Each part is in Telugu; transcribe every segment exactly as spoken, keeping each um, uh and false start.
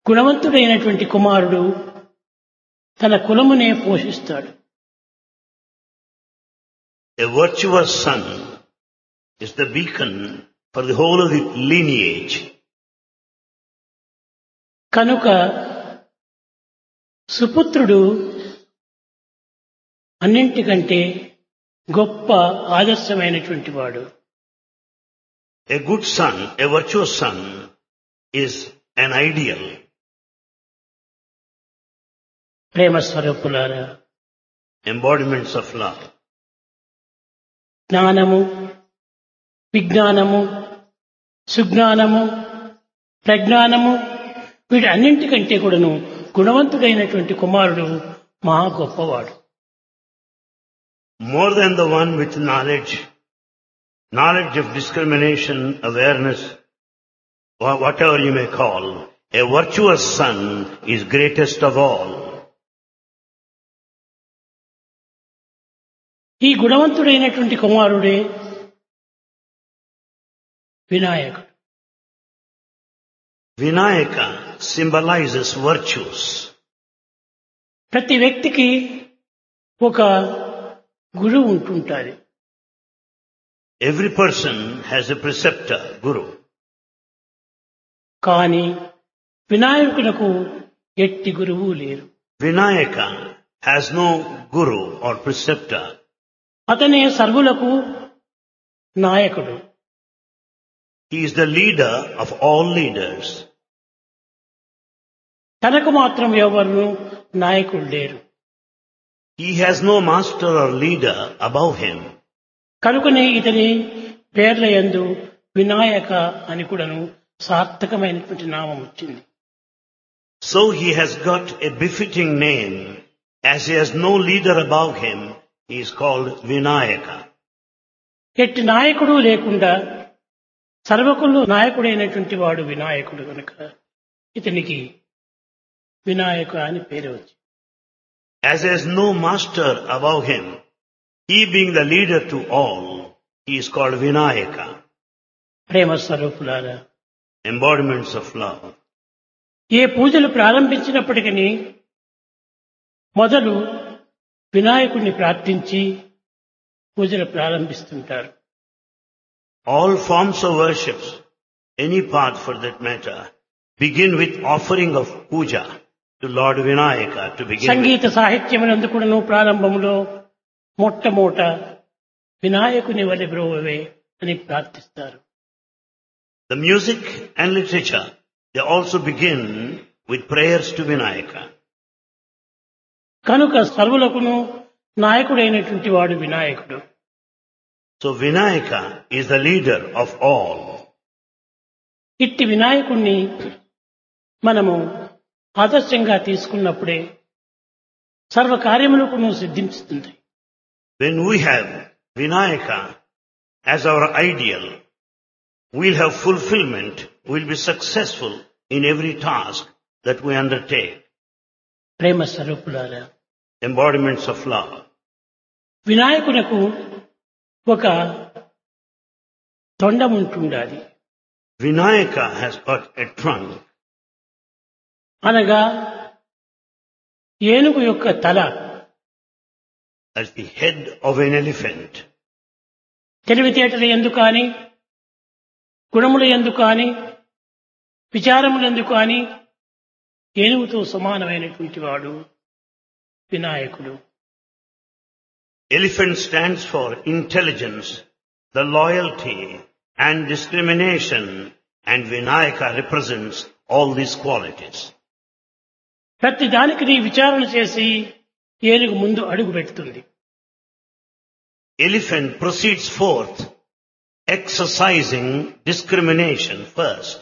గుణవంతుడైనటువంటి కుమారుడు తన కులమునే పోషిస్తాడు. A virtuous son is the beacon for the whole of the lineage. కనుక సుపుత్రుడు అన్నింటికంటే గొప్ప ఆదర్శమైనటువంటి వాడు. A good son, a virtuous son is an ideal. ప్రేమ స్వరూపులారా, Embodiments of love. జ్ఞానము, విజ్ఞానము, సుజ్ఞానము, ప్రజ్ఞానము వీటి అన్నింటికంటే కూడాను గుణవంతుడైనటువంటి కుమారుడు మహా గొప్పవాడు. More than the one with knowledge, knowledge of discrimination, awareness, or whatever you may call, a virtuous son is greatest of all. ఈ గుణవంతుడైనటువంటి కుమారుడే వినాయకుడు. Vinayaka symbolizes virtues. ప్రతి వ్యక్తికి ఒక గురువు ఉంటుంటారు. Every person has a preceptor, guru. కానీ వినాయకులకు ఎట్టి గురువు లేరు. Vinayaka has no guru or preceptor. అతనే సర్వులకు నాయకుడు. He is the leader of all leaders. తనకు మాత్రం ఎవరు నాయకుడు లేరు. He has no master or leader above him. కనుకనే ఇతని పేర్ల యందు వినాయక అని కూడాను సార్థకమైనటువంటి నామం వచ్చింది. So he has got a befitting name. As he has no leader above him, he is called Vinayaka. ఎట్టి నాయకుడు లేకుండా సర్వకులు నాయకుడైనటువంటి వాడు వినాయకుడు కనుక ఇతనికి వినాయక అని పేరు వచ్చింది. As there is no master above him, he being the leader to all, he is called Vinayaka. ప్రేమ స్వరూపులారా, Embodiments of love. ఏ పూజలు ప్రారంభించినప్పటికీ మొదలు వినాయకుడిని ప్రార్థించి పూజలు ప్రారంభిస్తుంటారు. All forms of worships, any part for that matter, begin with offering of puja to Lord Vinayaka to begin Sangeetha with. సాహిత్యమునందు కూడాను ప్రారంభంలో మొట్టమొదట వినాయకుని వలె బ్రోవవే అని ప్రార్థిస్తారు. The music and literature, they also begin with prayers to Vinayaka. కనుక సర్వులకును నాయకుడైనటువంటి వాడు వినాయకుడు. So Vinayaka is the leader of all. ఇట్టి వినాయకుణ్ణి మనము ఆదర్శంగా తీసుకున్నప్పుడే సర్వ కార్యములకును సిద్ధించుతుంది. When we have Vinayaka as our ideal, we'll have fulfillment, we'll be successful in every task that we undertake. ప్రేమ స్వరూపులారా, Embodiments of love. వినాయకునకు ఒక తొండం ఉంటుండాలి. Vinayaka has got a trunk. అనగా ఏనుగు యొక్క తల, As the head of an elephant. తెలివితేటల యందు కాని, గుణముల యందు కాని, విచారములందు కాని ఏనుగుతో సమానమైనటువంటి వాడు వినాయకుడు. Elephant stands for intelligence, the loyalty and discrimination, and Vinayaka represents all these qualities. ప్రతి దానికి నీ విచారణ చేసి ఏనుగు ముందు అడుగు పెడుతుంది. Elephant proceeds forth exercising discrimination first.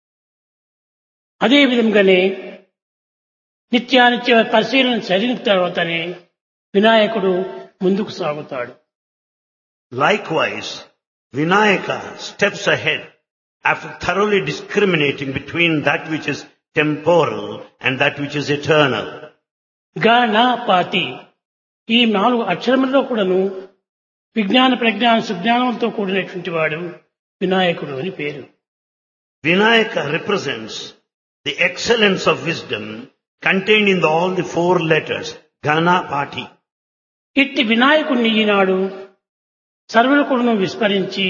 అదే విధంగానే నిత్యానిత్య పరిశీలన చదివిన తర్వాతనే వినాయకుడు ముందుకు సాగుతాడు. Likewise, Vinayaka steps ahead after thoroughly discriminating between that which is temporal and that which is eternal. Ganapati ఈ నాలుగు అక్షరములలో కూడాను విజ్ఞాన ప్రజ్ఞాన సుజ్ఞానంతో కూడినటువంటి వాడు వినాయకుడు అని పేరు. Vinayaka represents the excellence of wisdom contained in the, all the four letters, Ganapati. ఇట్టి వినాయకుణ్ణి ఈనాడు సర్వులు కూడా విస్మరించి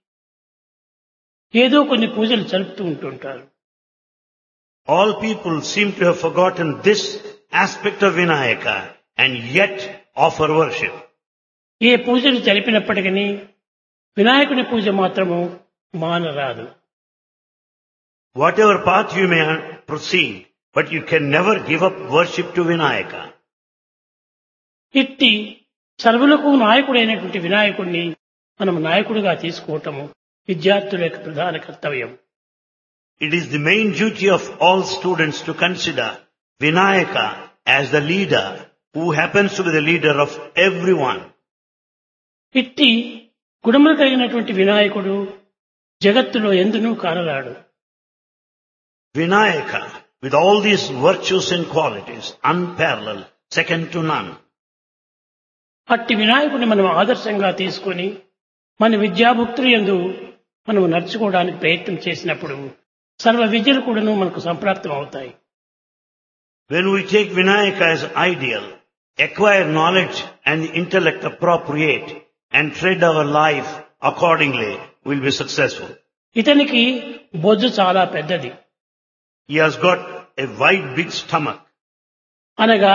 ఏదో కొన్ని పూజలు జరుపుతూ ఉంటుంటారు. All people seem to have forgotten this aspect of Vinayaka and yet offer worship. ఏ పూజలు జరిపినప్పటికీ వినాయకుని పూజ మాత్రము మానరాదు. Whatever path you may proceed, but you can never give up worship to Vinayaka. ఇట్టి సర్వులకు నాయకుడైనటువంటి వినాయకుడిని మనం నాయకుడిగా తీసుకోవటము విద్యార్థుల యొక్క ప్రధాన కర్తవ్యం. It is the main duty of all students to consider Vinayaka as the leader who happens to be the leader of everyone. ఇట్టి గుణములు కలిగినటువంటి వినాయకుడు జగత్తులో ఎందునూ కానరాడు. Vinayaka, with all these virtues and qualities, unparalleled, second to none. అట్టి వినాయకుడిని మనం ఆదర్శంగా తీసుకొని మన విద్యాభుక్తులు యందు మనం నడుచుకోవడానికి ప్రయత్నం చేసినప్పుడు సర్వ విద్యలు కూడాను మనకు సంప్రాప్తం అవుతాయి. When we take Vinayaka as ideal, acquire knowledge and intellect appropriate, and tread our life accordingly, we'll be successful. ఇతనికి బొజ్జు చాలా పెద్దది. He has got a wide, big stomach. అనగా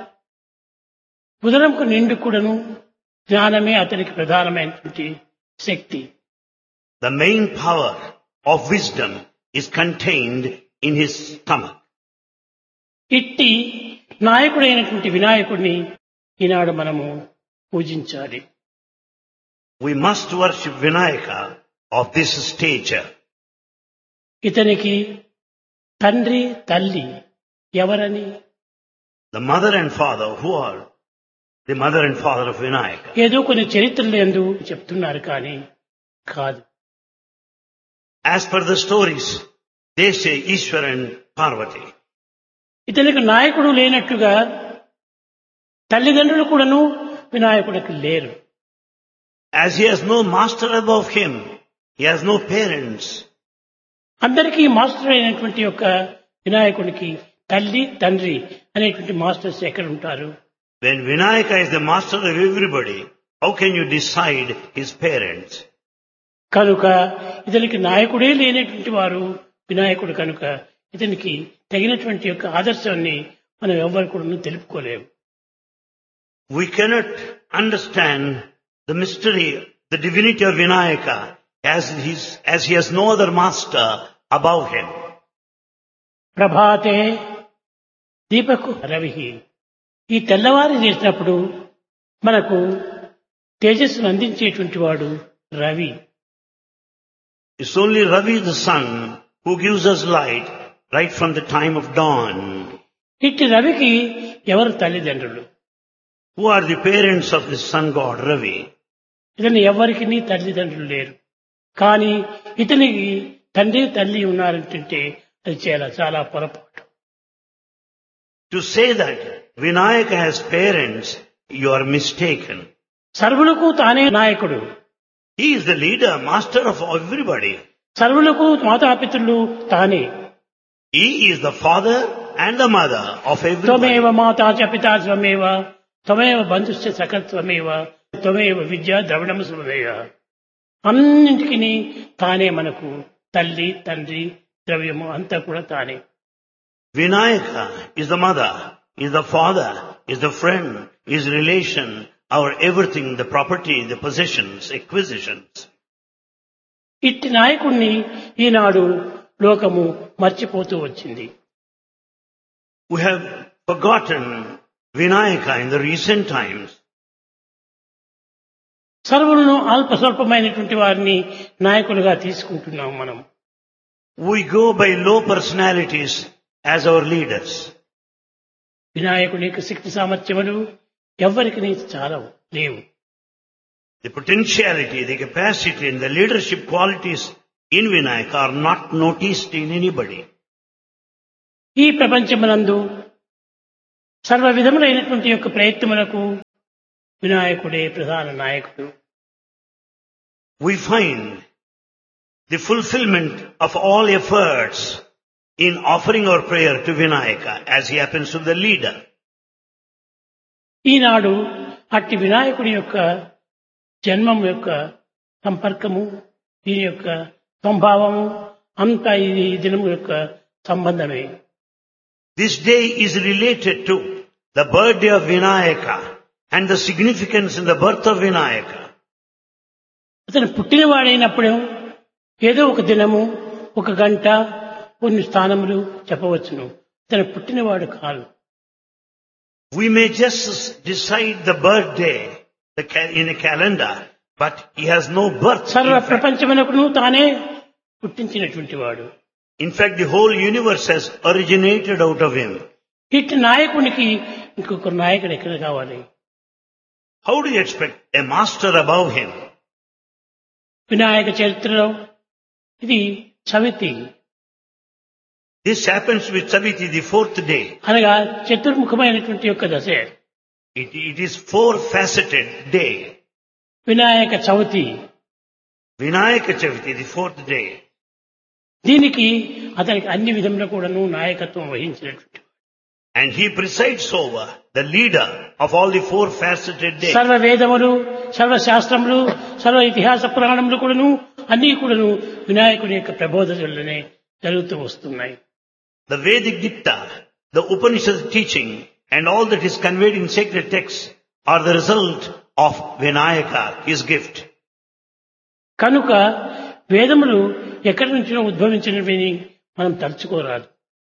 ఉదరంకు నిండు కూడాను జ్ఞానమే అతనికి ప్రధానమైనటువంటి శక్తి. The main power of wisdom is contained in his stomach. ఇట్టి నాయకుడైనటువంటి వినాయకుడిని ఈనాడు మనము పూజించాలి. We must worship Vinayaka of this stature. ఇతనికి తండ్రి తల్లి ఎవరని? The mother and father, who are the mother and father of Vinayaka? ఏదో కొన్ని చరిత్రలు ఎందు చెప్తున్నారు కానీ కాదు. As per the stories, they say Ishwar and Parvati. ఇతనికి నాయకుడు లేనట్టుగా తల్లిదండ్రులు కూడాను వినాయకుడికి లేరు. As he has no master above him, he has no parents. అందరికీ మాస్టర్ అయినటువంటి యొక్క వినాయకుడికి తల్లి తండ్రి అనేటువంటి మాస్టర్స్ ఎక్కడ ఉంటారు? When Vinayaka is the master of everybody, how can you decide his parents? కనుక ఇతనికి నాయకుడే లేనటువంటి వారు వినాయకుడు కనుక ఇతనికి తగినటువంటి యొక్క ఆదర్శాన్ని మనం ఎవ్వరు కూడా తెలుపుకోలేము. We cannot understand the mystery, the divinity of Vinayaka as, his, as he has no other master above him. ప్రభాతే దీపకు రవిహి. ఈ తెల్లవారి చేసినప్పుడు మనకు తేజస్సును అందించేటువంటి వాడు Ravi. It's only Ravi the sun who gives us light right from the time of dawn. ఇట్టి రవికి ఎవరు తల్లిదండ్రులు? Who are the parents of the sun god Ravi? ఇతని ఎవరికి తల్లిదండ్రులు లేరు. కానీ ఇతనికి తండ్రి తల్లి ఉన్నారంటే అది చాలా చాలా పొరపాటు. To say that Vinayaka has parents, you are mistaken. సర్వులకు తానే నాయకుడు. He is the leader, master of everybody. సర్వులకు మాతాపితృలు తానే. He is the father and the mother of everybody. త్వమేవ మాతా చ పితా త్వమేవ త్వమేవ బంధుశ్చ సఖా త్వమేవ త్వమేవ విద్యా ద్రవిణం సుమేవ. అన్నింటికి తానే మనకు తల్లి తండ్రి ద్రవ్యము అంతా కూడా తానే. Vinayaka is the mother, is the father, is the friend, is relation, our everything, the property, the possessions, acquisitions. ఇట్టి నాయకుణ్ణి ఈనాడు లోకము మర్చిపోతూ వచ్చింది. We have forgotten Vinayaka in the recent times. సర్వులను అల్ప స్వల్పమైనటువంటి వారిని నాయకులుగా తీసుకుంటున్నాం మనం. We go by low personalities as our leaders. వినాయకుని యొక్క శక్తి సామర్థ్యములు ఎవ్వరికి చాలవు లేవు. The potentiality, the capacity and the leadership qualities in Vinayaka are not noticed in anybody. ఈ ప్రపంచమునందు సర్వ విధములైనటువంటి యొక్క ప్రయత్నములకు వినాయకుడే ప్రధాన నాయకుడు. We find the fulfillment of all efforts in offering our prayer to Vinayaka as he happens to be the leader. ఈనాడు అట్టి వినాయకుడి యొక్క జన్మం యొక్క సంపర్కము దీని యొక్క సంభావము అంతా ఇది ఈ దినము యొక్క సంబంధమే. This day is related to the birthday of Vinayaka and the significance in the birth of Vinayaka. అతను పుట్టినవాడైనప్పుడు ఏదో ఒక దినము ఒక గంట కొన్ని స్థానములు చెప్పవచ్చును. అతను పుట్టినవాడు కాదు. We may just decide the birthday the ca- in a calendar, but he has no birth. సర్వ In fact, ప్రపంచమునకును తానే పుట్టించినటువంటి వాడు. in fact, the whole universe has originated out of him. ఇట్టి నాయకునికి ఇంకొక నాయకుడు ఎక్కడ కావాలి? How do you expect a master above him? Vinayaka చరిత్రలో ఇది Chavithi This happens with Saviti, the fourth day. అనగా చతుర్ముఖమైనటువంటి యొక్క దశ. It, it is four-faceted day. Vinayaka Chavithi Vinayaka Chaviti, the fourth day. దీనికి అతనికి అన్ని విధంగా కూడాను నాయకత్వం వహించినటువంటి And he presides over the leader of all the four-faceted days. సర్వ వేదములు సర్వ శాస్త్రములు సర్వ ఇతిహాస పురాణములు కూడాను అన్ని కూడాను వినాయకుడి యొక్క ప్రబోధనలోనే జరుగుతూ వస్తున్నాయి. The Vedic dicta, the Upanishad teaching, and all that is conveyed in sacred texts are the result of Vinayaka, his gift. కనుక వేదములు ఎక్కడి నుంచో ఉద్భవించినవి మనం తలుచుకోరాదు.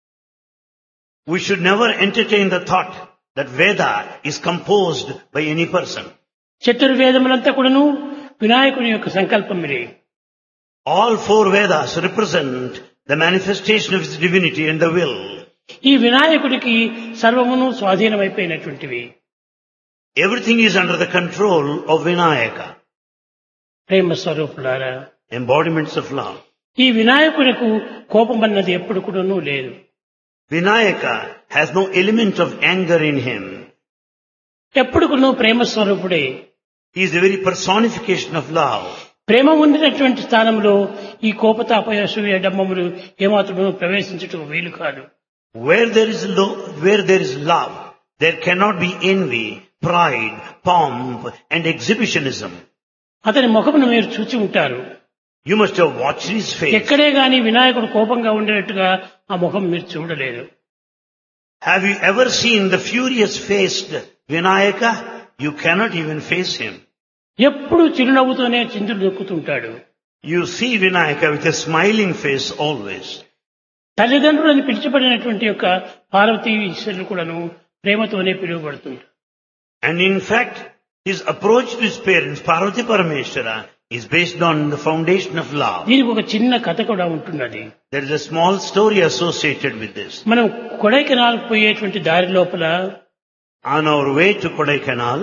We should never entertain the thought that Veda is composed by any person. చతుర్వేదములంతా కూడాను వినాయకుని యొక్క సంకల్పములే. All four Vedas represent the manifestation of his divinity and the will. ఈ వినాయకుడికి సర్వమును స్వాధీనమైపోయినటువంటివి. Everything is under the control of Vinayaka, ప్రేమ స్వరూపులారా, embodiments of love. ఈ వినాయకుడికి కోపం అన్నది ఎప్పుడు కూడాను లేదు. Vinayaka has no element of anger in him. ఎప్పుడు కూడాను ప్రేమ స్వరూపుడే. He is the very personification of love. ప్రేమ ఉండినటువంటి స్థానంలో ఈ కోపతాపయ అసూయ డంబములు ఏమాత్రము ప్రవేశించటం వీలు కాదు. Where there is lo- where there is love, there cannot be envy, pride, pomp, and exhibitionism. అతని ముఖమును మీరు చూచి ఉంటారు. You must have watched his face. ఎక్కడే గాని వినాయకుడు కోపంగా ఉండేట్టుగా ఆ ముఖం మీరు చూడలేదు. Have you ever seen the furious-faced Vinayaka? You cannot even face him. ఎప్పుడు చిరునవ్వుతోనే చిందులు దొక్కుతుంటాడు. You see Vinayaka with a smiling face always. తల్లిదండ్రులను పిలిచిపడినటువంటి యొక్క పార్వతీ ఈశ్వరులు కూడాను ప్రేమతోనే పిలువబడుతుంటారు. And in fact, his approach to his parents, Parvati Parameshwara, is based on the foundation of love. దీనికి ఒక చిన్న కథ కూడా ఉంటున్నది. There is a small story associated with this. మనం కొడైకెనాల్ పోయేటువంటి దారి లోపల On our way to Kodaikanal,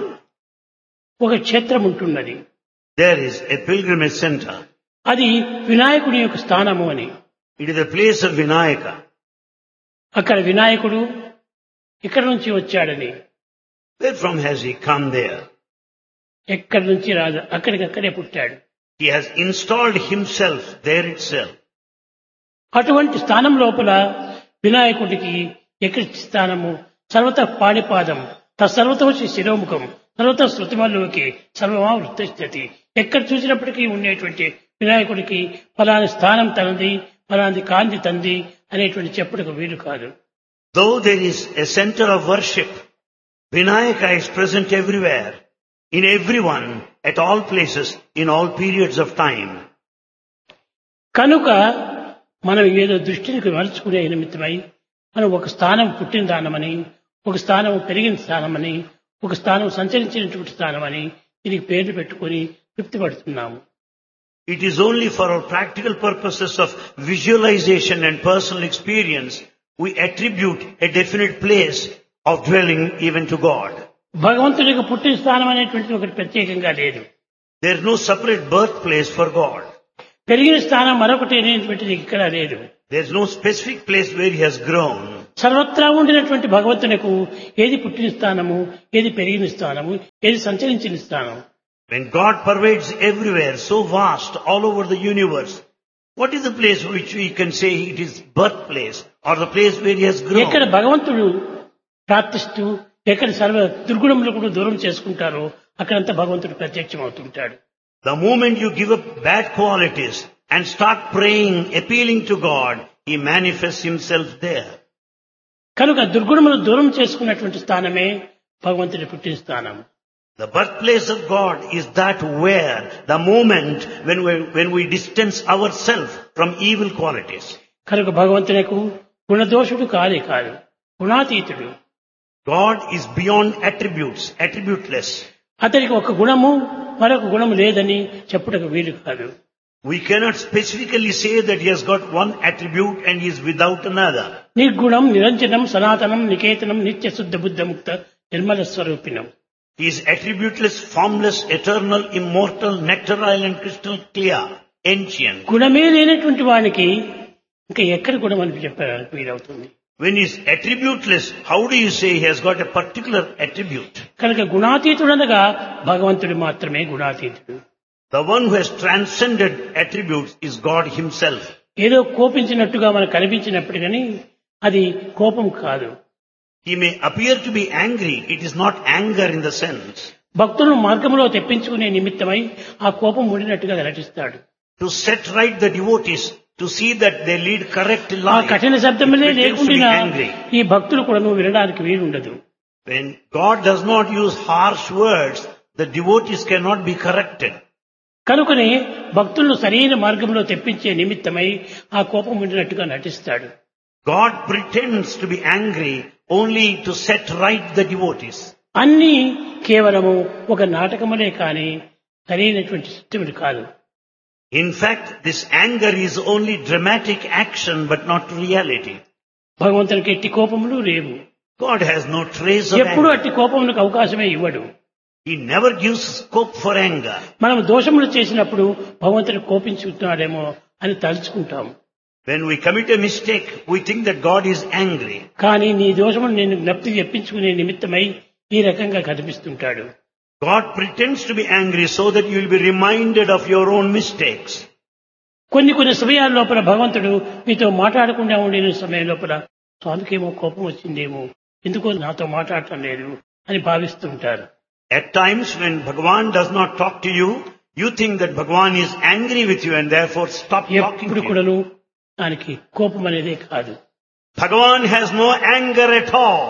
ఒక క్షేత్రం ఉంటున్నది. there is a pilgrimage center. అది వినాయకుడి యొక్క స్థానము అని. It is a place of Vinayaka. అక్కడ వినాయకుడు ఇక్కడ నుంచి వచ్చాడని, Where from has he come there? ఎక్కడి నుంచి రాదు, అక్కడికక్కడే పుట్టాడు. He has installed himself there itself. అటువంటి స్థానం లోపల వినాయకుడికి ఎక్కడి స్థానము సర్వత పాణిపాదం తత్సర్వతోచి శిరోముఖం సర్వత శృతిమల్లోకి సర్వమా వృత్తస్థితి. ఎక్కడ చూసినప్పటికీ ఉండేటువంటి వినాయకుడికి ఫలాని స్థానం తనది, ఫలాని కాంతి తంది అనేటువంటి చెప్పుటకు వీలు కాదు. Though there is a center of worship, Vinayaka is present everywhere, in everyone, at all places, in all periods of time. కనుక మనం ఏదో దృష్టిని మలుచుకునే నిమిత్తమై మనం ఒక స్థానం పుట్టిన స్థానమని, ఒక స్థానం పెరిగిన స్థానమని, ఒక స్థానం సంచరించినటువంటి స్థానమని దీనికి పేర్లు పెట్టుకొని తృప్తి పడుతున్నాము. It is only for our practical purposes of visualization and personal experience we attribute a definite place of dwelling even to God. భగవంతుడికి పుట్టిన స్థానం అనేటువంటిది ఒకటి ప్రత్యేకంగా లేదు. There is no separate birthplace for God. పెరిగిన స్థానం మరొకటి అనేటువంటిది ఇక్కడ లేదు. There is no specific place where he has grown. సర్వత్రా ఉండినటువంటి భగవంతునకు ఏది పుట్టిన స్థానము, ఏది పెరిగిన స్థానము, ఏది సంచరించిన స్థానం. When God pervades everywhere, so vast, all over the universe, what is the place which we can say it is birthplace or the place where he has ఎక్కడ grown. భగవంతుడు ప్రార్థిస్తూ ఎక్కడ సర్వ దుర్గుణములు కూడా దూరం చేసుకుంటారో అక్కడంతా భగవంతుడు ప్రత్యక్షం అవుతుంటాడు. The moment you give up bad qualities and start praying, appealing to God, he manifests himself there. కనుక దుర్గుణములు దూరం చేసుకున్నటువంటి స్థానమే భగవంతుడి పుట్టిన స్థానం. The birthplace of God is that where the moment when we, when we distance ourselves from evil qualities. కనుక భగవంతునకు గుణదోషుడు కాదే కాదు, గుణాతీతుడు. God is beyond attributes, attributeless. అతనికి ఒక గుణము మరొక గుణము లేదని చెప్పుటకు వీలు కాదు. We cannot specifically say that he has got one attribute and he is without another. నిర్గుణం నిరంజనం సనాతనం నికేతనం నిత్య శుద్ధ బుద్ధ ముక్త Nirmala స్వరూపిణం. He is attributeless, formless, eternal, immortal, nectarile and crystal clear, ancient. గుణమే లేనటువంటి వానికి ఇంకా ఎక్కడ గుణం అని చెప్పడానికి వీలవుతుంది? When he is attributeless, how do you say he has got a particular attribute? కనుక గుణాతీతుడనగా భగవంతుడు మాత్రమే గుణాతీతుడు. The one who has transcended attributes is God himself. ఏదో కోపించినట్టుగా మనకు కనిపించినప్పటికీ అది కోపం కాదు. He may appear to be angry. It is not anger in the sense. భక్తులను మార్గంలో తెప్పించుకునే నిమిత్తమై ఆ కోపం ఉండినట్టుగా నటిస్తాడు. To set right the devotees, to see that they lead correct ఆ life. కఠిన శబ్దములే It pretends to be లేకుండా angry. ఈ భక్తులు కూడా నువ్వు వినడానికి వీలుండదు. When God does not use harsh words, the devotees cannot be corrected. కనుకనే భక్తులను సరైన మార్గంలో తెప్పించే నిమిత్తమై ఆ కోపం ఉండినట్టుగా నటిస్తాడు. God pretends to be angry only to set right the devotees. అన్నీ కేవలము ఒక నాటకములే కాని సరైనటువంటి సత్యములు కాదు. In fact, this anger is only dramatic action but not reality. భగవంతునికి ఎట్టి కోపములు లేవు. God has no trace of ఎప్పుడు anger. అట్టి కోపములకు అవకాశమే ఇవ్వడు. He never gives scope for anger. మనం దోషములు చేసినప్పుడు భగవంతుడు కోపించుతున్నాడేమో అని తలుచుకుంటాము. When we commit a mistake, we think that God is angry. కానీ నీ దోషమును నేను జ్ఞప్తి చెప్పించుకునే నిమిత్తమై ఈ రకంగా కనిపిస్తుంటాడు. God pretends to be angry so that you will be reminded of your own mistakes. కొన్ని కొన్ని సమయాల లోపల భగవంతుడు మీతో మాట్లాడకుండా ఉండిన సమయం లోపల స్వామికేమో కోపం వచ్చిందేమో, ఎందుకో నాతో మాట్లాడటం లేదు అని భావిస్తుంటారు. At times when Bhagavan does not talk to you, you think that Bhagavan is angry with you and therefore stop talking ఎప్పుడు to you. కూడాను దానికి కోపం అనేదే కాదు. Bhagavan has no anger at all.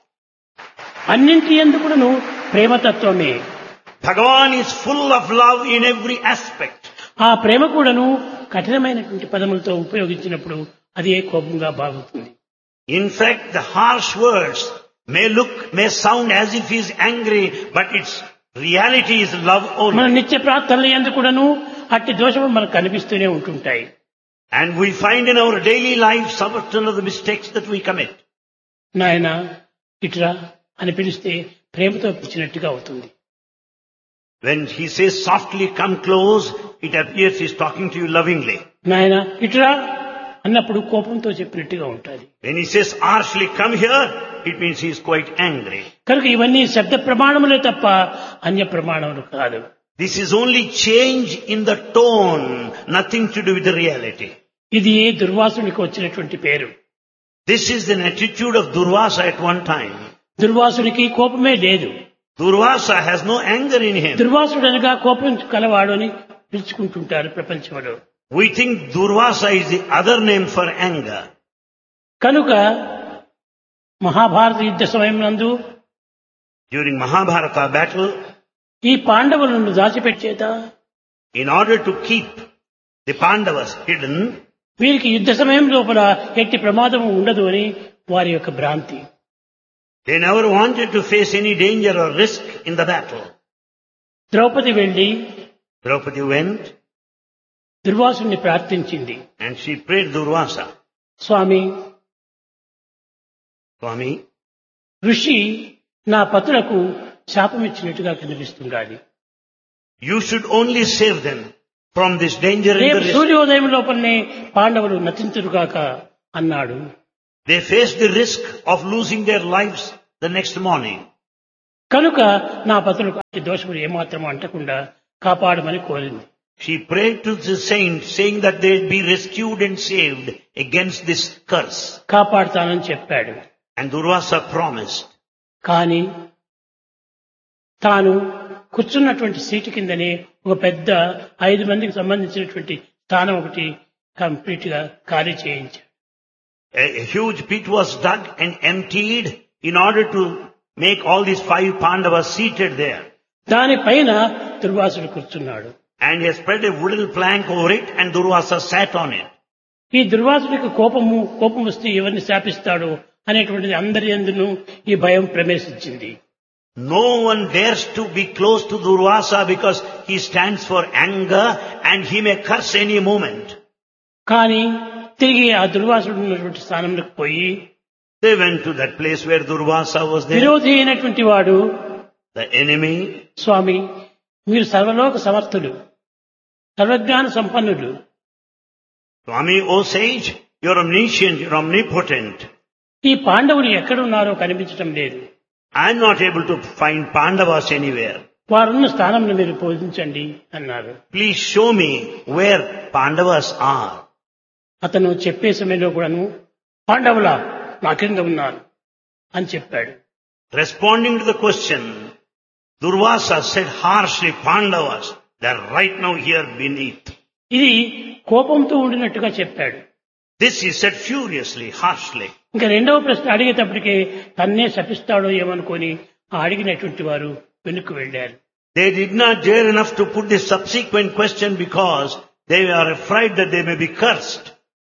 అన్నింటి యందు కూడాను ప్రేమతత్వమే. Bhagavan is full of love in every aspect. ఆ ప్రేమ కూడాను కఠినమైనటువంటి పదములతో ఉపయోగించినప్పుడు అదే కోపంగా భావిస్తుంది. In fact, the harsh words may look, may sound as if he is angry, but its reality is love మన only. నిత్య ప్రార్థనల యందు కూడాను అట్టి దోషములు మనకు కనిపిస్తూనే ఉంటుంటాయి. And we find in our daily life certain of the mistakes that we commit. నాయన ఇట్రా అని పిలిస్తే ప్రేమతో పిలిచినట్టుగా అవుతుంది. When he says softly, come close, it appears he is talking to you lovingly. నాయన ఇట్రా అన్నప్పుడు కోపంతో చెప్పినట్టుగా ఉంటుంది. When he says harshly, come here, it means he is quite angry. కనుక ఇవన్నీ శబ్ద ప్రమాణములే తప్ప అన్య ప్రమాణములు కాదు. This is only change in the tone, nothing to do with the reality. ఇది ఏ దుర్వాసునికి వచ్చినటువంటి పేరు. This is an attitude of Durvasa at one time. దుర్వాసునికి కోపమే లేదు. Durvasa has no anger in him. దుర్వాసుడు అనగా కోపం కలవాడు అని పిలుచుకుంటుంటారు ప్రపంచంలో. We think Durvasa is the other name for anger. కనుక మహాభారత యుద్ధ సమయం నందు During Mahabharata battle, ఈ పాండవులను దాచిపెట్టేత in order to keep the Pandavas hidden, వీరికి యుద్ధ సమయం లోపల ఎట్టి ప్రమాదము ఉండదు అని వారి యొక్క భ్రాంతి. they never wanted to face any danger or risk in the battle. Draupadi వెళ్లి Draupadi went దుర్వాసుని ప్రార్థించింది. and she prayed Durvasa, Swamy, Swami, ఋషి నా పతులకు శాపమిచ్చినట్టుగా కనిపిస్తుండాలి. you should only save them from this danger and రేపు the risk. సూర్యోదయం లోపలనే పాండవులు నచించురుగాక అన్నాడు. They faced the risk of losing their lives the next morning. కనుక నా పతులకు దోషములు ఏమాత్రం అంటకుండా కాపాడమని కోరింది. She prayed to the saints saying that they will be rescued and saved against this curse. కాపాడుతానని చెప్పాడు. And Durvasa promised. కానీ తాను కూర్చున్నటువంటి సీటు కిందనే ఒక పెద్ద ఐదు మందికి సంబంధించినటువంటి స్థానం ఒకటి కంప్లీట్ గా ఖాళీ చేయించాడు. A, a huge pit was dug and emptied in order to make all these five Pandavas seated there. దానిపైన దుర్వాసుడు కూర్చున్నాడు. And he has spread a wooden plank over it and Durvasa sat on it. ఈ దుర్వాసుడికి కోపము కోపం వస్తే ఎవరిని శాపిస్తాడు అనేటువంటిది అందరి యందును ఈ భయం ప్రవేశించింది. No one dares to be close to Durvasa because he stands for anger and he may curse any moment. కానీ తిరిగి ఆ దుర్వాసుడు ఉన్నటువంటి స్థానంలోకి పోయి They went to that place where Durvasa was there. విరోధి అయినటువంటి వాడు, The enemy, స్వామి మీరు సర్వలోక సమర్థులు, సర్వజ్ఞాన సంపన్నులు, Swami, O sage, you are omniscient, you are omnipotent. ఈ పాండవులు ఎక్కడున్నారో కనిపించటం లేదు. I am not able to find Pandavas anywhere. వారున్న స్థానంలో మీరు బోధించండి అన్నారు. Please show me where Pandavas are. అతను చెప్పే సమయంలో కూడాను పాండవుల నా కింద ఉన్నారు అని చెప్పాడు. Responding to the question, Durvasa said harshly, Pandavas, they are right now here beneath. ఇది కోపంతో ఉండినట్టుగా చెప్పాడు. This he said furiously, harshly. ఇంకా రెండవ ప్రశ్న అడిగేటప్పటికే తన్నే శపిస్తాడో ఏమనుకొని ఆ అడిగినటువంటి వారు వెనుక్కు వెళ్లారు. They did not dare enough to put the subsequent question because they are afraid that they may be cursed.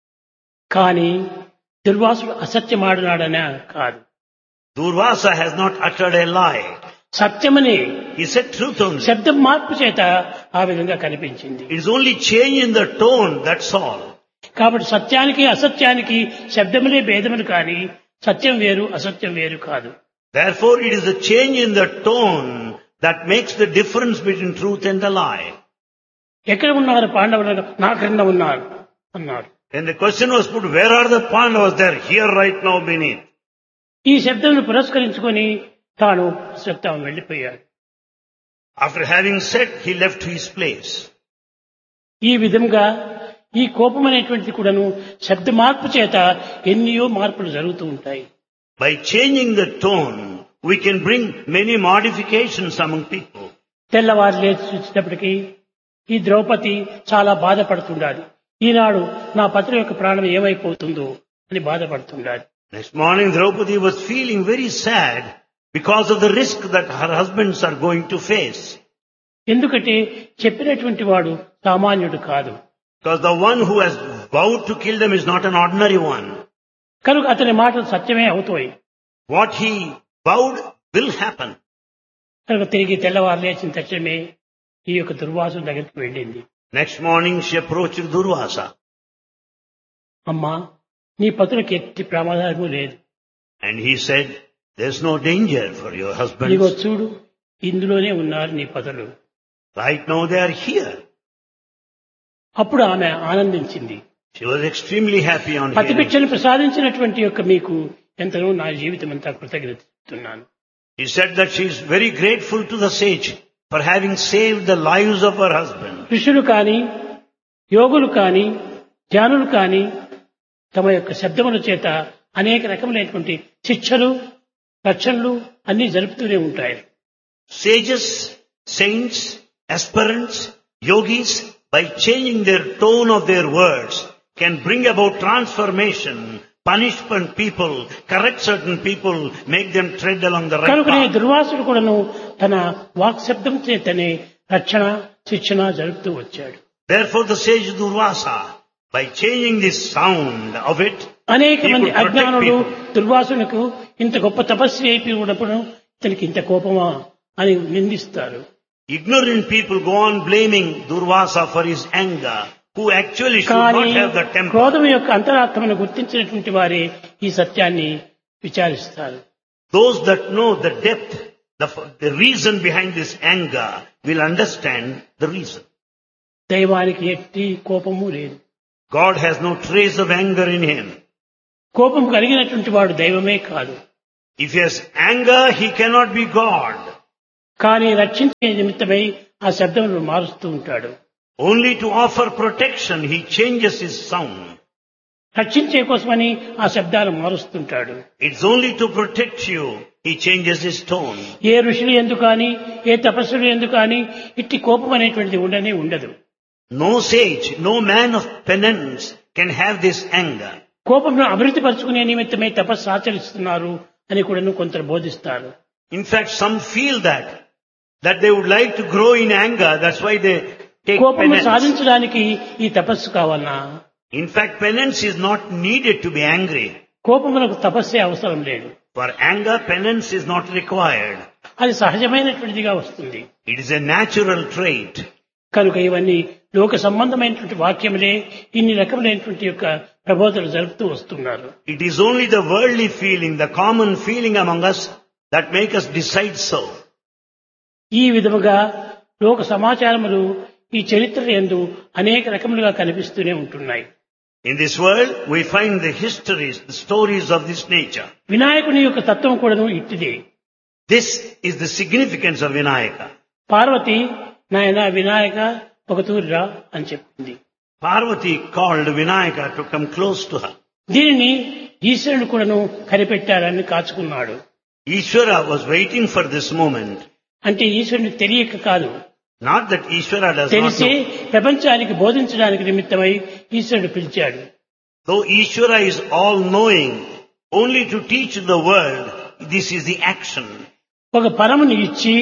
కానీ దుర్వాసుడు అసత్యమాడినాడనే కాదు, Durvasa has not uttered a lie. సత్యమని He said truth only. శబ్దం మార్పు చేత ఆ విధంగా కనిపించింది. It is only change in the tone, that's all. కాబట్టి సత్యానికి అసత్యానికి శబ్దములే భేదములు కానీ సత్యం వేరు అసత్యం వేరు కాదు. Therefore it is the change in the tone that makes the difference between truth and the lie. ఎక్కడ ఉన్నారు పాండవులు? నా క్రింద ఉన్నారు అన్నారు. When the question was put, where are the Pandavas? They are here right now beneath. ఈ శబ్దమును పురస్కరించుకొని తాను సత్యం వెళ్లిపోయాడు. After having said, he left his place. ఈ విధంగా ఈ కోపం అనేటువంటిది కూడాను శబ్ద మార్పు చేత ఎన్నో మార్పులు జరుగుతూ ఉంటాయి. By changing the tone, we can bring many modifications among people. తెల్లవారు లేచి చూసేటప్పటికీ ఈ ద్రౌపది చాలా బాధపడుతుండాలి. ఈనాడు నా పత్ని యొక్క ప్రాణం ఏమైపోతుందో అని బాధపడుతుండాలి. Next morning, Draupadi was feeling very sad because of the risk that her husbands are going to face. ఎందుకంటే చెప్పినటువంటి వాడు సామాన్యుడు కాదు. Because the one who has vowed to kill them is not an ordinary one. కనుక అతని మాటలు సత్యమే అవుతాయి. What he vowed will happen. కనుక తిరిగి తెల్లవారు లేచిన తక్షణమే ఈ యొక్క దుర్వాసుని దగ్గరికి వెళ్ళింది. Next morning she approached Durvasa. అమ్మా, నీ పతులకు ఎట్టి ప్రమాదము లేదు. And he said, there's no danger for your ఇదిగో husbands. చూడు, ఇందులోనే ఉన్నారు నీ పతులు. Right now they are here. అప్పుడు ఆమె ఆనందించింది. She was extremely happy on hearing. పతిభిక్షను ప్రసాదించినటువంటి యొక్క మీకు ఎంతనో నా జీవితం అంతా కృతజ్ఞత చెప్తున్నాను. He said that she is very grateful to the sage for having saved the lives of her husband. ఋషులు కాని, యోగులు కాని, జ్ఞానులు కాని తమ యొక్క శబ్దముల చేత అనేక రకములైనటువంటి శిక్షలు, రక్షణలు అన్ని జరుపుతూనే ఉంటాయి. Sages, saints, aspirants, yogis, by changing their tone of their words, can bring about transformation, punish people, correct certain people, make them tread along the right కనుకనే path. దుర్వాసుడు కూడాను తన వాక్ శబ్దం చేతనే రక్షణ, శిక్షణ జరుపుతూ వచ్చాడు. Therefore the sage Durvasa, by changing the sound of it, అనేక he మంది could protect అజ్ఞానులు people. దుర్వాసునకు ఇంత గొప్ప తపస్వి అయిపోయినప్పుడు ఇతనికి ఇంత కోపమా అని నిందిస్తారు. Ignorant people go on blaming Durvasa for his anger, who actually should కానీ not have the temper. క్రోధం యొక్క అంతరాత్మను గుర్తించినటువంటి వారే ఈ సత్యాన్ని విచారిస్తారు. Those that know the depth, the, the reason behind this anger, will understand the reason. దైవానికి ఎట్టి కోపము లేదు. God has no trace of anger in him. కోపం కలిగినటువంటి వాడు దైవమే కాదు. If he has anger, he cannot be God. కానీ రక్షించే నిమిత్తమై ఆ శబ్దమును మారుస్తూ ఉంటాడు. Only to offer protection, he changes his sound. రక్షించే కోసమని ఆ శబ్దాలు మారుస్తుంటాడు. It's only to protect you, he changes his tone. ఏ ఋషులు ఎందుకు కానీ ఏ తపస్సులు ఎందుకు కానీ ఇట్టి కోపం అనేటువంటిది ఉండనే ఉండదు. No sage, no man of penance can have this anger. కోపంను అభివృద్ధి పరుచుకునే నిమిత్తమే తపస్సు ఆచరిస్తున్నారు అని కూడా కొందరు బోధిస్తారు. In fact, some feel that, that they would like to grow in anger, that's why they take కోపము penance. సాధించడానికి ఈ తపస్సు కావాలనా? In fact, penance is not needed to be angry. కోపమునకు తపస్సే అవసరం లేదు. For anger, penance is not required. అది సహజమైనటువంటిదిగా వస్తుంది. It is a natural trait. కనుక ఇవన్నీ లోక సంబంధమైనటువంటి వాక్యములే ఇన్ని రకములైనటువంటి యొక్క ప్రబోధనలు జరుపుతూ వస్తున్నారు. It is only the worldly feeling, the common feeling among us that make us decide so. ఈ విధముగా లోక సమాచారములు ఈ చరిత్ర యందు అనేక రకములుగా కనిపిస్తూనే ఉంటున్నాయి. In this world, we find the histories, the stories of this nature. వినాయకుని యొక్క తత్వం కూడాను ఇట్టిదే. This is the significance of Vinayaka. Parvati నాయన వినాయక ఒక తూరిరా అని చెప్పింది. Parvati called Vinayaka to come close to her. దీనిని ఈశ్వరుడు కూడాను కనిపెట్టాడని కాచుకున్నాడు. Ishvara was waiting for this moment. అంటే ఈశ్వరుని తెలియక కాదు, Not that Ishvara does not తెలిసి know. ప్రపంచానికి బోధించడానికి నిమిత్తమై ఈశ్వరుడు పిలిచాడు. Though Ishvara is all-knowing, only to teach the world, this is the action. ఒక పరముని ఇచ్చి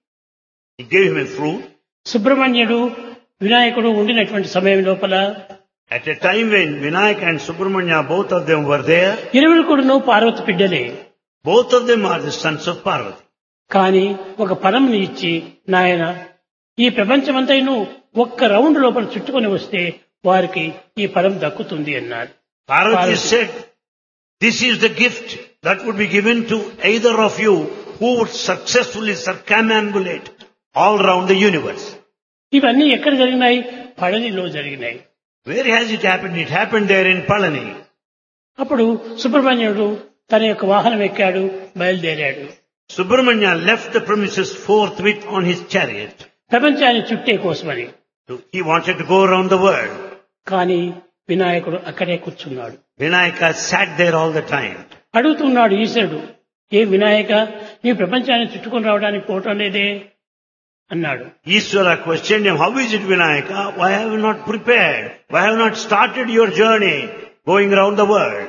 He gave him a fruit. సుబ్రహ్మణ్యుడు వినాయకుడు ఉండినటువంటి సమయం లోపల At a time when Vinayaka and Subramanya, both of them were there, ఇరువురు కూడాను పార్వతి బిడ్డలే. both of them are the sons of Parvati. కానీ ఒక పరముని ఇచ్చి నాయన ఈ ప్రపంచమంతైను ఒక్క రౌండ్ లోపల చుట్టుకొని వస్తే వారికి ఈ పరం దక్కుతుంది అన్నారు. Parvati Parvati. said, this is the gift that would be given to either of you who would successfully circumambulate all round the universe. ఇవన్నీ ఎక్కడ జరిగినాయి? పళనిలో జరిగినాయి. Where has it happened? It happened there in Palani. అప్పుడు సుబ్రహ్మణ్యుడు తన యొక్క వాహనం ఎక్కాడు, బయలుదేరాడు. Subramanya left the premises forthwith on his chariot. ప్రపంచాన్ని చుట్టే కోసమని. He wanted to go around the world. కానీ వినాయకుడు అక్కడే కూర్చున్నాడు. Vinayaka sat there all the time. అడుగుతున్నాడు ఈశ్వరుడు, ఏ వినాయక నీ ప్రపంచాన్ని చుట్టుకొని రావడానికి పోవటం లేదే అన్నాడు. Ishvara questioned him, how is it Vinayaka? Why have you not prepared? Why have you not started your journey going around the world?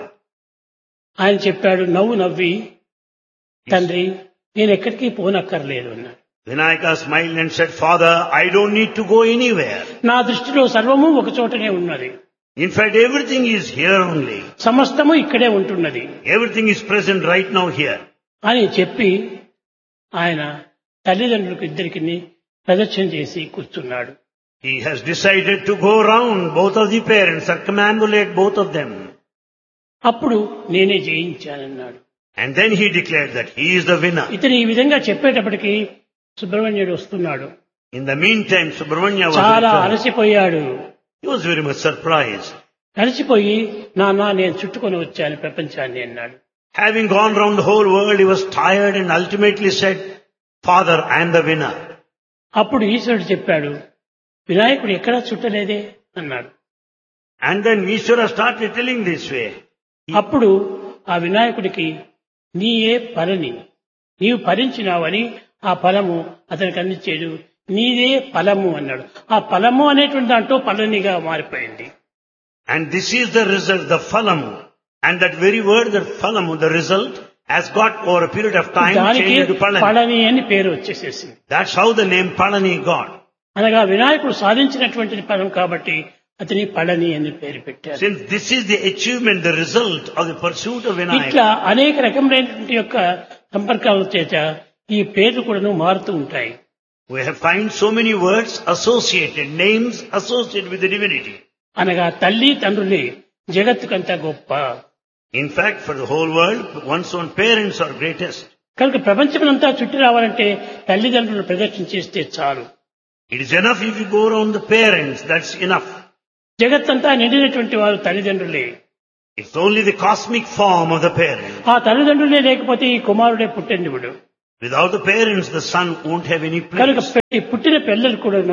ఆయన చెప్పాడు నవ్వు నవ్వి, తండ్రి నేను ఎక్కడికి పోనక్కర్లేదు అన్నాడు. Vinayaka smiled and said, Father, I don't need to go anywhere. నా దృష్టిలో సర్వము ఒక చోటనే ఉన్నది. In fact, everything is here only. సమస్తము ఇక్కడే ఉంటున్నది Everything is present right now here. అని చెప్పి ఆయన తల్లిదండ్రులకు ఇద్దరికి ప్రదక్షిణ చేసి కూర్చున్నాడు. He has decided to go around both of the parents, circumambulate both of them. అప్పుడు నేనే జయించానన్నాడు. And then he declared that he is the winner. ఇతను ఈ విధంగా చెప్పేటప్పటికి సుబ్రహ్మణ్యుడు వస్తున్నాడు. In the meantime, Subramanya was చాలా returned. అలసిపోయాడు. He was very much surprised. అలసిపోయి నాన్న నేను చుట్టుకొని వచ్చాను ప్రపంచాన్ని అన్నాడు. Having gone round the whole world, he was tired and ultimately said, Father, I am the winner. అప్పుడు ఈశ్వరుడు చెప్పాడు, వినాయకుడు ఎక్కడా చుట్టలేదే అన్నాడు. And then Ishvara started telling this way. అప్పుడు ఆ వినాయకుడికి నీయే పరని, నీవు భరించినావని ఆ ఫలము అతనికి అందించాడు. నీదే ఫలము అన్నాడు. ఆ ఫలము అనేటువంటి దాంట్లో పలనిగా మారిపోయింది. And this is the result, the phalam. And that very word, that phalam, the result, has got over a period of time దానికి changed to Palani. పళని అని పేరు వచ్చేసేసింది. That's how the name Palani got. అనగా వినాయకుడు సాధించినటువంటి ఫలం కాబట్టి అతని పళని అని పేరు పెట్టారు. Since this is the achievement, the result of the pursuit of ఇట్లా Vinayaka, అనేక రకములైనటువంటి యొక్క సంపర్కాల చేత ఈ పేర్లు కూడా మారుతూ ఉంటాయి. we have find so many words associated, names associated with the divinity. అనగా తల్లి తండ్రులే జగత్తుకంతా గొప్ప. In fact, for the whole world, one's own parents are greatest. కనుక ప్రపంచమంతా చుట్టి రావాలంటే తల్లిదండ్రులను ప్రదక్షిణ చేస్తే చాలు. It is enough if you go around the parents, that's enough. జగత్తంతా నిండినటువంటి వారు తల్లిదండ్రులే. It's only the cosmic form of the parent. ఆ తల్లిదండ్రులే లేకపోతే ఈ కుమారుడే పుట్టెందుడు. Without the parents, the son won't have any కనుక place. ఈ పుట్టిన పిల్లలు కూడాను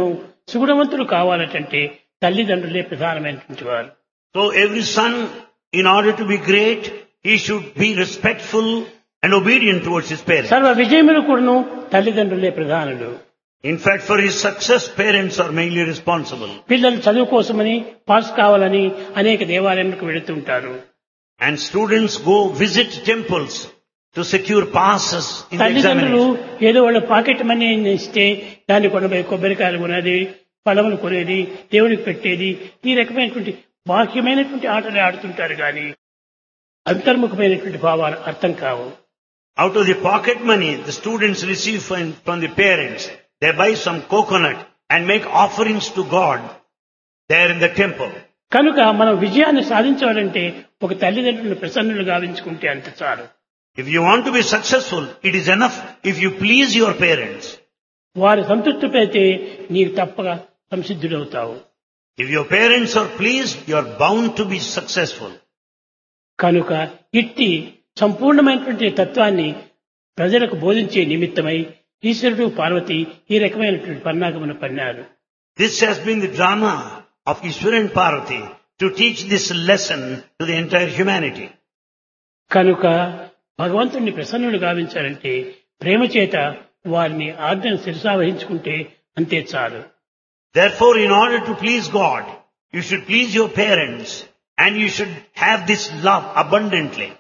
సుగుణవంతులు కావాలంటే తల్లిదండ్రులే ప్రధానమైనటువంటి వారు. So every son, in order to be great, he should be respectful and obedient towards his parents. సర్వ విజయములు కూడాను తల్లిదండ్రులే ప్రధానులు. In fact, for his success, parents are mainly responsible. పిల్లలు చదువు కోసమని పాస్ కావాలని అనేక దేవాలయాలకు వెళుతుంటారు. And students go visit temples to secure passes in the తల్లిదండ్రులు examination. ఏదో వాళ్ళ పాకెట్ మనీ ఇస్తే దాన్ని కొనబోయి కొబ్బరికాయలు కొనేది, పళ్ళములు కొనేది, దేవుడికి పెట్టేది, ఈ రకమైనటువంటి బాహ్యమైనటువంటి ఆటలు ఆడుతుంటారు కానీ అంతర్ముఖమైనటువంటి భావాలు అర్థం కావు. Out of the pocket money the students receive from, from the parents, they buy some coconut and make offerings to God there in the temple. కనుక మనం విజయాన్ని సాధించాలంటే ఒక తల్లిదండ్రులను ప్రసన్నులు గావించుకుంటే అంత చాలు. If you want to be successful, it is enough if you please your parents. వారి సంతృప్తిపైతే నీవు తప్పక సంసిద్ధుడవుతావు. If your parents are pleased, you are bound to be successful. కనుక ఇట్టి సంపూర్ణమైనటువంటి తత్వాన్ని ప్రజలకు బోధించే నిమిత్తమై ఈశ్వరుడు పార్వతి ఈ రకమైనటువంటి పన్నాగమును పన్నారు. This has been the drama of Ishwara and Parvati to teach this lesson to the entire humanity. కనుక భగవంతుణ్ణి ప్రసన్నులు గావించాలంటే ప్రేమ చేత వారిని ఆజ్ఞను శిరసావహించుకుంటే అంతే చాలు. Therefore, in order to please God, you should please your parents and you should have this love abundantly.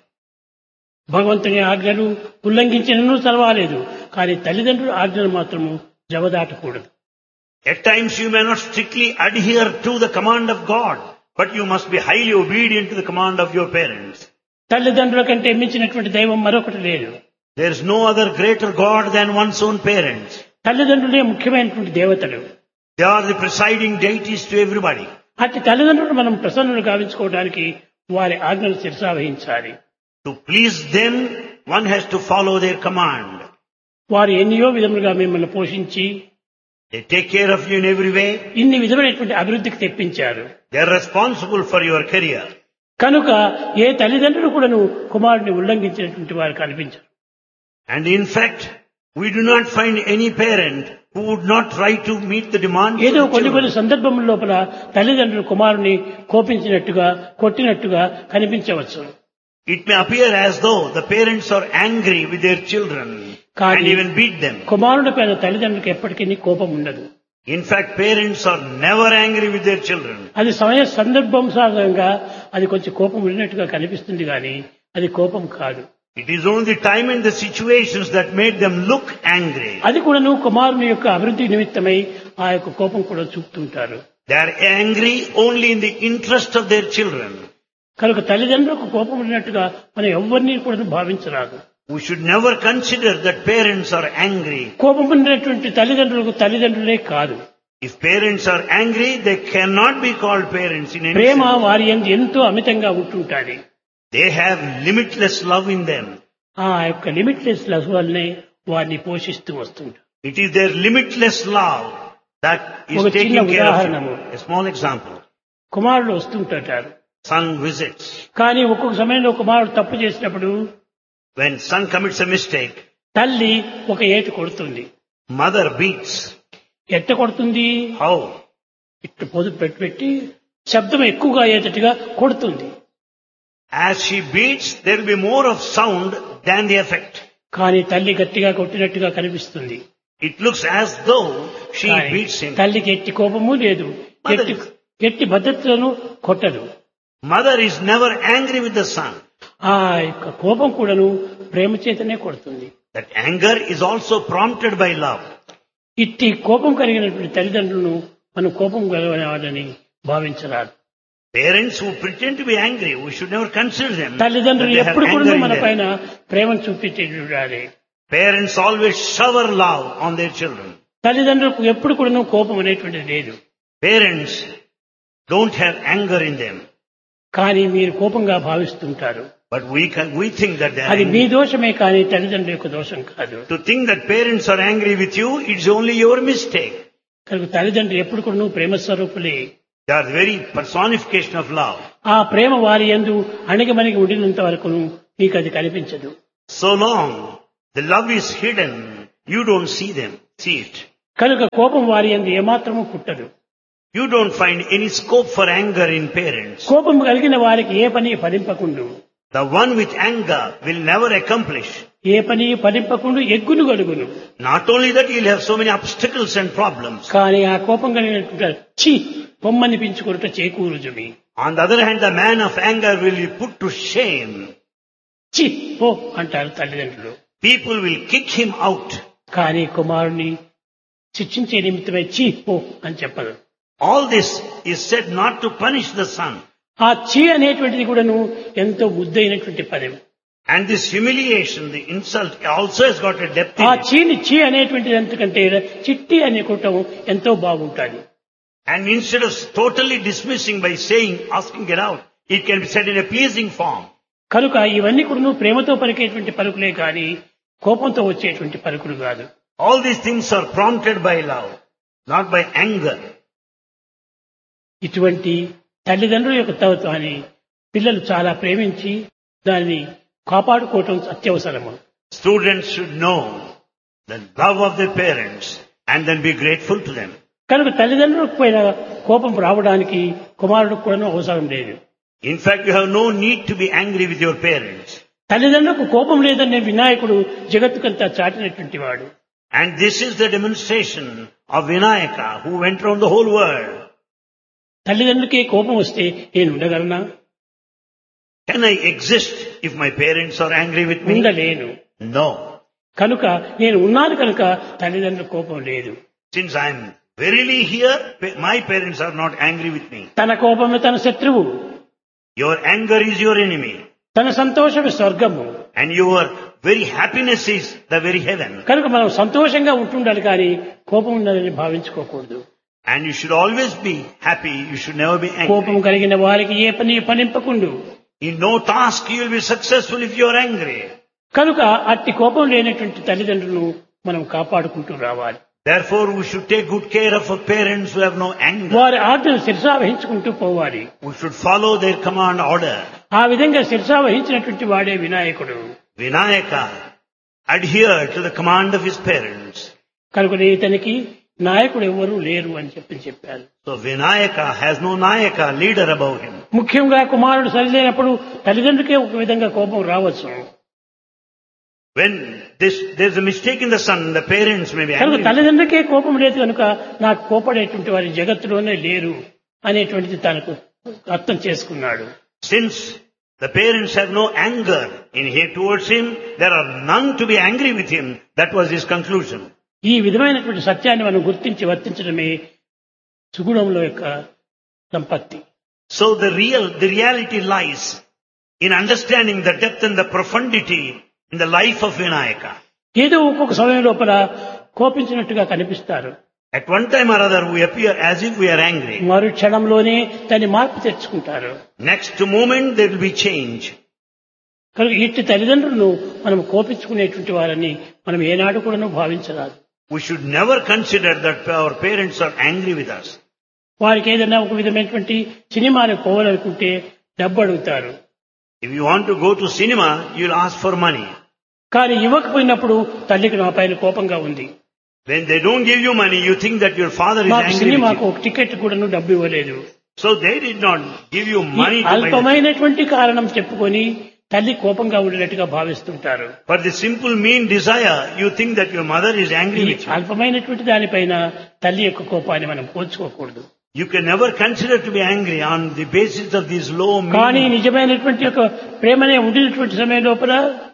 భగవంతుని ఆజ్ఞలు ఉల్లంఘించినను చదవాలేదు, కానీ తల్లిదండ్రుల ఆజ్ఞలు మాత్రము జవదాటకూడదు. At times you may not strictly adhere to the command of God, but you must be highly obedient to the command of your parents. తల్లిదండ్రుల కంటే మించినటువంటి దైవం మరొకటి లేదు. There is no other greater God than one's own parents. తల్లిదండ్రులే ముఖ్యమైనటువంటి దేవతలు. They are the presiding deities to everybody. అట్టి తల్లిదండ్రులు మనం ప్రసన్నులు గావించుకోవడానికి వారి ఆజ్ఞలు శిరసావహించాలి. To please them, one has to follow their command. వారు ఎన్నో విధములుగా మిమ్మల్ని పోషించి They take care of you in every way. ఇన్ని విధమైనటువంటి అభివృద్ధికి తెప్పించారు. They are responsible for your career. కనుక ఏ తల్లిదండ్రులు కూడాను కుమారుని ఉల్లంఘించినటువంటి వారు కనిపించరు. And in fact, we do not find any parent who would not try to meet the demands ఏదో of కొన్ని కొన్ని children. సందర్భముల లోపల తల్లిదండ్రులు కుమారుని కోపించినట్టుగా కొట్టినట్టుగా కనిపించవచ్చు. It may appear as though the parents are angry with their children and కానీ even beat them. కుమారుడి పైన తల్లిదండ్రులకు ఎప్పటికీ కోపం ఉండదు. In fact, parents are never angry with their children. అది సమయ సందర్భానుసారంగా అది కొంచెం కోపం ఉన్నట్టుగా కనిపిస్తుంది కానీ అది కోపం కాదు. It is only the time and the situations that made them look angry. అది కూడా నువ్వు కుమారుని యొక్క అభివృద్ధి నిమిత్తమై ఆ యొక్క కోపం కూడా చూపుతుంటారు. They are angry only in the interest of their children. కనుక తల్లిదండ్రులకు కోపం ఉన్నట్టుగా మనం ఎవరిని కూడా భావించరాదు. We should never consider that parents are angry. కోపం ఉన్నటువంటి తల్లిదండ్రులకు తల్లిదండ్రులే కాదు. If parents are angry, they cannot be called parents in any Prema sense. వారి యందు ఎంతో అమితంగా ఉంటుంటాది. They have limitless love in them. ఆ యొక్క లిమిట్లెస్ లవ్ వల్లనే వారిని పోషిస్తూ వస్తుంటారు. It is their limitless love that is ఒక taking చిన్న care of ఉదాహరణము. you. A small example. కుమారుడు వస్తుంటారు. Son visits. కానీ ఒక్కొక్క సమయంలో కుమారుడు తప్పు చేసినప్పుడు When son commits a mistake, తల్లి ఒక ఏటు కొడుతుంది. mother beats. ఎట్ట కొడుతుంది? How? ఇట్టు పొదుపు పెట్టి పెట్టి శబ్దం ఎక్కువగా అయ్యేటట్టుగా కొడుతుంది. As she beats, there will be more of sound than the effect. కానీ తల్లి గట్టిగా కొట్టినట్టుగా కనిపిస్తుంది. It looks as though she కానీ beats him. తల్లికి ఎట్టి కోపము లేదు, ఎట్టి ఎట్టి భద్రతను కొట్టదు. Mother is never angry with the son. ఆ యొక్క కోపం కూడాను ప్రేమ చేతనే కొడుతుంది. That anger is also prompted by love. ఇట్టి కోపం కలిగినటువంటి తల్లిదండ్రులను మనం కోపం కలగని భావించరాదు. Parents who pretend to be angry, we should never consider them. తల్లిదండ్రులు that they have ఎప్పుడు anger కూడా in మన them. పైన ప్రేమను చూపించేటండి. Parents always shower love on their children. తల్లిదండ్రులకు ఎప్పుడు కూడా కోపం అనేటువంటిది లేదు. Parents don't have anger in them. కానీ మీరు కోపంగా భావిస్తుంటారు. But we can, we think that they are అది మీ angry. దోషమే కానీ తల్లిదండ్రుల యొక్క దోషం కాదు. To think that parents are angry with you, it's only your mistake. కనుక తల్లిదండ్రులు ఎప్పుడు కూడా ప్రేమ స్వరూపులే. They are the very personification of love. ఆ ప్రేమ వారి యందు అణిగమణిగి ఉండినంత వరకు మీకు అది కనిపించదు. So long the love is hidden, you don't see them, see it. కనుక కోపం వారి యందు ఏమాత్రము పుట్టదు. You don't find any scope for anger in parents. కోపం కలిగిన వారికి ఏ పని ఫలింపకుండు. The one with anger will never accomplish. ఏ పని ఫలింపకుండు ఎగ్గును గలుగును. Not only that, he'll have so many obstacles and problems. కానీ ఆ కోపం కలిగినటువంటి ఛీ పొమ్మనిపించుకొనుట చేకూరుజుమి. On the other hand, the man of anger will be put to shame. ఛీ పో అంటారు తల్లిదండ్రులు. People will kick him out. కానీ కుమారుని శిక్షించే నిమిత్తమై ఛీ పో అని చెప్పరు. All this is said not to punish the son. ఆ ఛీ అనేటువంటిది కూడాను ఎంతో ముద్దైనటువంటి పదం. And this humiliation, the insult also has got a depth ఆ in it. చీని చీ అనేటువంటిది ఎంతకంటే చిట్టి అనే కుట్టం ఎంతో బాగుంటుంది. And instead of totally dismissing by saying, asking it out, it can be said in a pleasing form. కనుక ఇవన్నీ కూడా ప్రేమతో పలికేటువంటి పలుకులే కానీ కోపంతో వచ్చేటువంటి పలుకులు కాదు. All these things are prompted by love, not by anger. ఇటువంటి తల్లిదండ్రుల యొక్క తత్వాన్ని పిల్లలు చాలా ప్రేమించి దాన్ని కాపాడుకోవటం అత్యవసరము. Students should know the love of their parents and then be grateful to them. కనుక తల్లిదండ్రులకు పైన కోపం రావడానికి కుమారుడికి కూడా అవసరం లేదు. In fact, you have no need to be angry with your parents. తల్లిదండ్రులకు కోపం లేదనే వినాయకుడు జగత్తుకంతా చాటినటువంటి వాడు. And this is the demonstration of Vinayaka, who went around the whole world. తల్లిదండ్రులకే కోపం వస్తే నేను ఉండగలనా? Can I exist if my parents are angry with me? ఉండలేను. No. కనుక నేను ఉన్నాను కనుక తల్లిదండ్రులకు కోపం లేదు. Since I am verily here, my parents are not angry with me. తన కోపమే తన శత్రువు. Your anger is your enemy. తన సంతోషమే స్వర్గము. And your very happiness is the very heaven. కనుక మనం సంతోషంగా ఉంటుండాలి కానీ కోపం ఉన్నదని భావించుకోకూడదు. And you should always be happy. You should never be కోపం angry. కలిగిన వారికి ఏ పని పనింపకుండు. In no task you will be successful if you are angry. కనుక అట్టి కోపం లేనటువంటి తల్లిదండ్రులను మనం కాపాడుకుంటూ రావాలి. Therefore, we should take good care of our parents who have no anger. వారి ఆజ్ఞను శిరసావహించుకుంటూ పోవాలి. We should follow their command order. ఆ విధంగా శిరసావహించినటువంటి వాడే వినాయకుడు. Vinayaka adhered to the command of his parents. కనుక ఇతనికి నాయకుడు ఎవరు లేరు అని చెప్పి చెప్పారు. So Vinayaka has no Nayaka, leader above him. ముఖ్యంగా కుమారుడు సరిలేనప్పుడు తల్లిదండ్రులకే ఒక విధంగా కోపం రావచ్చు. When this, there's a mistake in the son, the parents may be కనుక angry. తల్లిదండ్రులకే కోపం లేదు కనుక నాకు కోపడేటువంటి వారి జగత్తులోనే లేరు అనేటువంటిది తనకు అర్థం చేసుకున్నాడు. Since the parents have no anger in here towards him, there are none to be angry with him. That was his conclusion. ఈ విధమైనటువంటి సత్యాన్ని మనం గుర్తించి వర్తించడమే సుగుణంలో యొక్క సంపత్తి. So the real, the reality lies in understanding the depth and the profundity in the life of Vinayaka. ఏదో ఒక్కొక్క సమయం లోపల కోపించినట్టుగా కనిపిస్తారు. At one time or other we appear as if we are angry. మరు క్షణంలోనే దాన్ని మార్పు తెచ్చుకుంటారు. Next moment there will be change. కనుక ఇట్టి తల్లిదండ్రులను మనం కోపించుకునేటువంటి వారని మనం ఏనాడు కూడా భావించరాదు. We should never consider that our parents are angry with us. వారికి ఏదైనా ఒక విధమైనటువంటి సినిమానికి పోవాలనుకుంటే డబ్బు అడుగుతారు. If you want to go to cinema, you'll ask for money. కానీ ఇవ్వకపోయినప్పుడు తల్లికి నా పైన కోపంగా ఉంది. When they don't give you money, you think that your father is మాకు angry సినిమాకు with ఒక టికెట్ కూడా డబ్బు ఇవ్వలేదు. you. So they did not give you ఈ money to buy the ticket. అల్పమైనటువంటి కారణం చెప్పుకొని తల్లి కోపంగా ఉండేట్టుగా భావిస్తుంటారు. For the simple mean desire, you think that your mother is angry ఈ with you. అల్పమైనటువంటి దానిపైన తల్లి యొక్క కోపాన్ని మనం పోల్చుకోకూడదు. You can never consider to be angry on the basis of these low కానీ mean. నిజమైనటువంటి యొక్క ప్రేమనే ఉండినటువంటి సమయం లోపల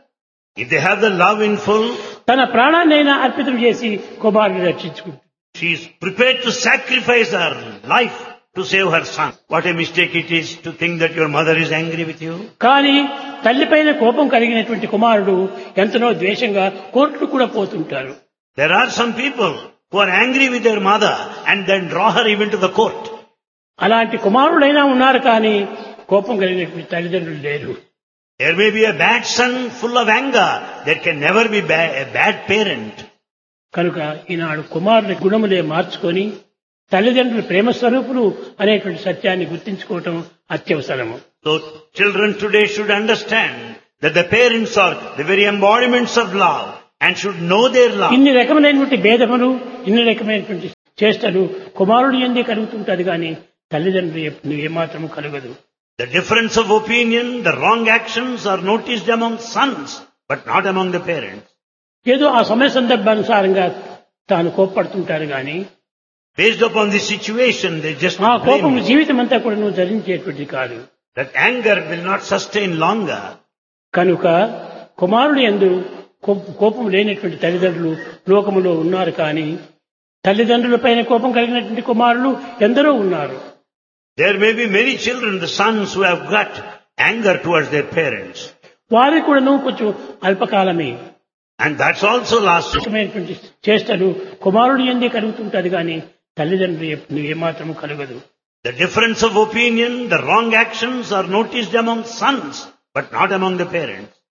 If they have the love in full, తన ప్రాణాన్నైనా అర్పితం చేసి కుమారుని రక్షించుకుంటుంది. she is prepared to sacrifice her life to save her son. What a mistake it is to think that your mother is angry with you. కానీ తల్లిపైన కోపం కలిగినటువంటి కుమారుడు ఎంతనో ద్వేషంగా కోర్టుకు కూడా పోతుంటారు. There are some people who are angry with their mother and then draw her even to the court. అలాంటి కుమారుడైనా ఉన్నారు కానీ కోపం కలిగినటువంటి తల్లిదండ్రులు లేరు. There may be a bad son full of anger. There can never be ba- a bad parent. కనుక ఈనాడు కుమారుని గుణములే మార్చుకొని తల్లిదండ్రులు ప్రేమ స్వరూపులు అనేటువంటి సత్యాన్ని గుర్తించుకోవటం అత్యవసరము. So children today should understand that the parents are the very embodiments of love and should know their love. ఇన్ని రకమైనటువంటి భేదములు, ఇన్ని రకమైనటువంటి చేష్టలు కుమారుడు ఎందే కలుగుతుంటది కానీ తల్లిదండ్రులు ఏమాత్రము కలగదు. The difference of opinion, the wrong actions are noticed among sons, but not among the parents. ఏదో ఆ సమయ సందర్భానుసారంగా తాను కోప్పడుతుంటారు కానీ Based upon the situation, they just ఆ blame కోపం you. జీవితం అంతా కూడా నువ్వు ధరించేటువంటిది కాదు. That anger will not sustain longer. కనుక కుమారుడు యందు కోప- కోపం లేనటువంటి తల్లిదండ్రులు లోకములో ఉన్నారు కానీ తల్లిదండ్రుల పైన కోపం కలిగినటువంటి కుమారులు ఎందరో ఉన్నారు. There may be many children, the sons who have got anger towards their parents. వారికి కూడాను కొంచెం అల్పకాలమే. And that's also last. రకమైనటువంటి చేష్టలు కుమారుడు ఎందే కలుగుతుంటది కానీ తల్లిదండ్రులు ఏమాత్రము కలగదు. The difference of opinion, the wrong actions are noticed among sons, but not among the parents.